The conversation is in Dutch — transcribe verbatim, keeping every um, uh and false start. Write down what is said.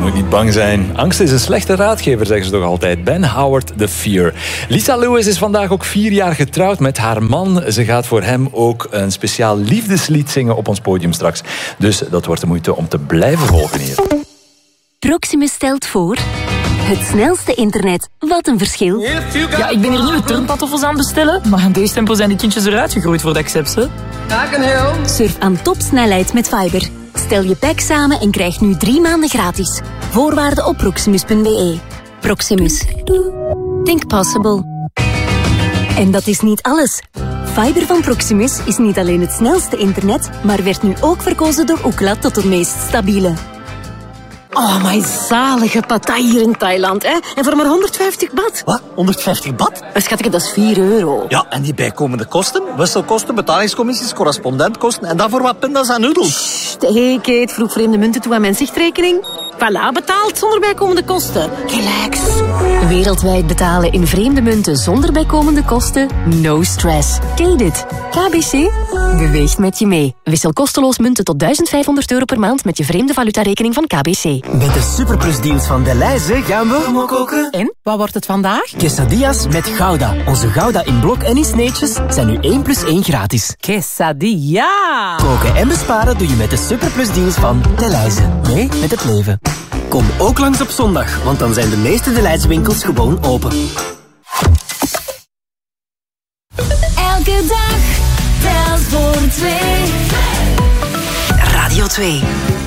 moet niet bang zijn. Angst is een slechte raadgever, zeggen ze toch altijd. Ben Howard, The Fear. Lisa Lewis is vandaag ook vier jaar getrouwd met haar man. Ze gaat voor hem ook een speciaal liefdeslied zingen op ons podium straks. Dus dat wordt de moeite om te blijven volgen hier. Proximus stelt voor... Het snelste internet. Wat een verschil. Ja, ik ben hier nieuwe turnpantoffels aan het bestellen, maar aan deze tempo zijn die kindjes eruit gegroeid voor de accepts, hè. Surf aan topsnelheid met Fiber. Stel je pack samen en krijg nu drie maanden gratis. Voorwaarden op proximus punt b e. Proximus. Think possible. En dat is niet alles. Fiber van Proximus is niet alleen het snelste internet, maar werd nu ook verkozen door Ookla tot het meest stabiele. Oh, my zalige partij hier in Thailand, hè? En voor maar honderdvijftig baht. Wat? honderdvijftig baht? Schatje, dat is vier euro. Ja, en die bijkomende kosten? Wisselkosten, betalingscommissies, correspondentkosten en dan voor wat pinda's en noedels. Hé, Kate, vroeg vreemde munten toe aan mijn zichtrekening. Voilà, betaald zonder bijkomende kosten. Relax. Wereldwijd betalen in vreemde munten zonder bijkomende kosten? No stress. Ken dit? K B C beweegt met je mee. Wissel kosteloos munten tot duizend vijfhonderd euro per maand met je vreemde valutarekening van K B C. Met de superplusdeals van Delhaize gaan we koken. En, wat wordt het vandaag? Quesadillas met Gouda. Onze Gouda in blok en in sneetjes zijn nu één plus één gratis. Quesadilla. Koken en besparen doe je met de superplusdeals van Delhaize. Mee met het leven. Kom ook langs op zondag, want dan zijn de meeste Delhaize winkels gewoon open. Elke dag telt voor twee. Radio twee.